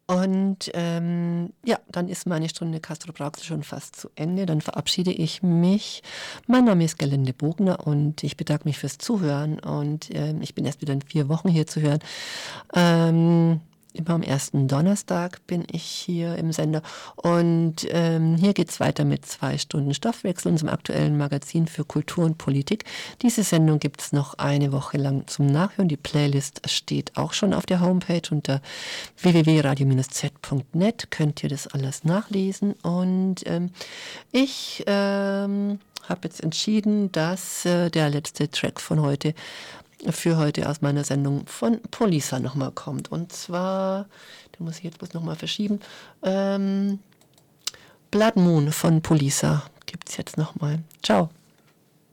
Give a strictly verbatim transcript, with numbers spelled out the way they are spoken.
Und ähm, ja, dann ist meine Stunde Castro Brauxel schon fast zu Ende. Dann verabschiede ich mich. Mein Name ist Gerlinde Bogner und ich bedanke mich fürs Zuhören. Und ähm, ich bin erst wieder in vier Wochen hier zu hören. Ähm, immer am ersten Donnerstag bin ich hier im Sender. Und ähm, hier geht es weiter mit zwei Stunden Stoffwechsel, unserem aktuellen Magazin für Kultur und Politik. Diese Sendung gibt es noch eine Woche lang zum Nachhören. Die Playlist steht auch schon auf der Homepage unter w w w punkt radio z punkt net. Könnt ihr das alles nachlesen. Und ähm, ich ähm, habe jetzt entschieden, dass äh, der letzte Track von heute für heute aus meiner Sendung von Polisa nochmal kommt. Und zwar, den muss ich jetzt bloß nochmal verschieben, ähm, Blood Moon von Polisa gibt es jetzt nochmal. Ciao.